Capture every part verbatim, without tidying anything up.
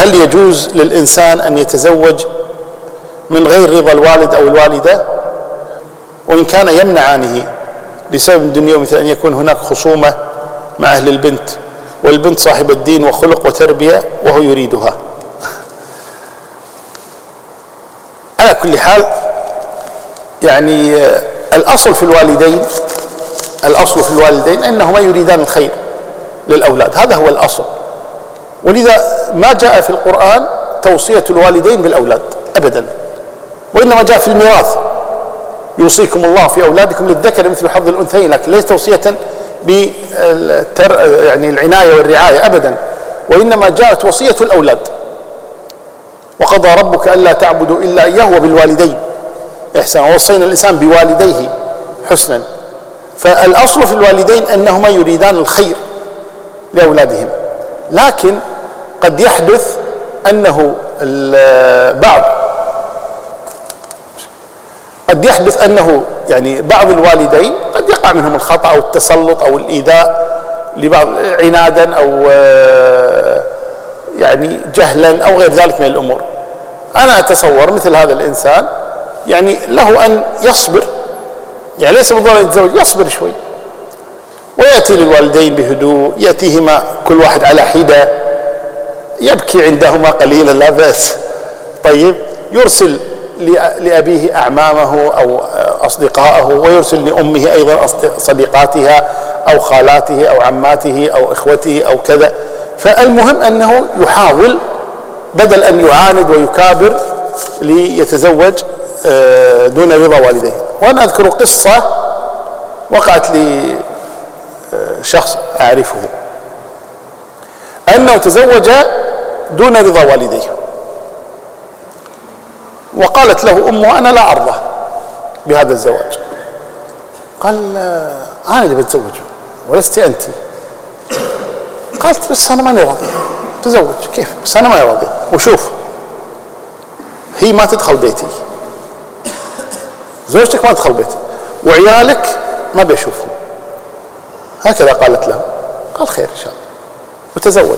فهل يجوز للإنسان أن يتزوج من غير رضا الوالد أو الوالدة؟ وإن كان يمنعانه لسبب دنيوي مثل أن يكون هناك خصومة مع أهل البنت والبنت صاحبة دين وخلق وتربية وهو يريدها. على كل حال يعني الأصل في الوالدين الأصل في الوالدين أنهما يريدان الخير للأولاد، هذا هو الأصل. ولذا ما جاء في القرآن توصية الوالدين بالأولاد أبدا، وإنما جاء في الميراث يوصيكم الله في أولادكم للذكر مثل حظ الأنثيين، لكن ليس توصية بالتر يعني العناية والرعاية أبدا، وإنما جاءت وصية الأولاد. وقضى ربك ألا تعبدوا إلا إياه وبالوالدين إحسانا، ووصينا الإنسان بوالديه حسنا. فالأصل في الوالدين أنهما يريدان الخير لأولادهم، لكن قد يحدث أنه بعض قد يحدث أنه يعني بعض الوالدين قد يقع منهم الخطأ أو التسلط أو الإيذاء لبعض عنادا أو يعني جهلا أو غير ذلك من الأمور. أنا أتصور مثل هذا الإنسان يعني له أن يصبر، يعني ليس بالضرورة يتزوج، يصبر شوي ويأتي للوالدين بهدوء، يأتيهما كل واحد على حدة، يبكي عندهما قليلا لا بأس، طيب يرسل لأبيه أعمامه أو أصدقائه، ويرسل لأمه أيضا صديقاتها أو خالاته أو عماته أو إخوته أو كذا. فالمهم أنه يحاول بدل أن يعاند ويكابر ليتزوج دون رضا والديه. وأنا أذكر قصة وقعت لي شخص أعرفه أنه تزوج دون رضا والديه، وقالت له أمه أنا لا أرضى بهذا الزواج. قال أنا اللي بتزوج ولست أنت. قالت بس أنا ماني راضي تزوج، كيف بس أنا ماني راضي، وشوف هي ما تدخل بيتي، زوجتك ما تدخل بيتي، وعيالك ما بيشوفهم، هكذا قالت له. قال خير إن شاء الله، وتزوج.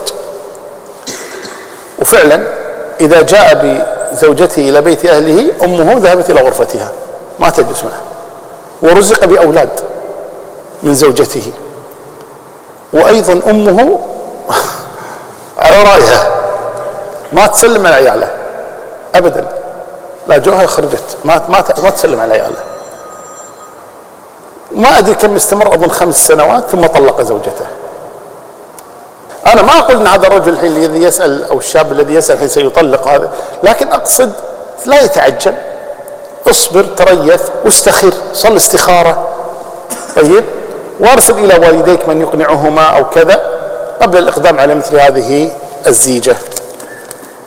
وفعلا إذا جاء بزوجته إلى بيت أهله أمه ذهبت إلى غرفتها ما تجلس معه، ورزق بأولاد من زوجته، وأيضا أمه على رأيها ما تسلم على عياله أبدا، لا جوها خرجت ما ما ما تسلم على عياله. ما أدري كم استمر، أظن خمس سنوات، ثم طلق زوجته. أنا ما أقول أن هذا الرجل الحين الذي يسأل أو الشاب الذي يسأل الحين سيطلق هذا، لكن أقصد لا يتعجل، اصبر تريث واستخر، صل استخارة، طيب، وارسل إلى والديك من يقنعهما أو كذا قبل الإقدام على مثل هذه الزيجة.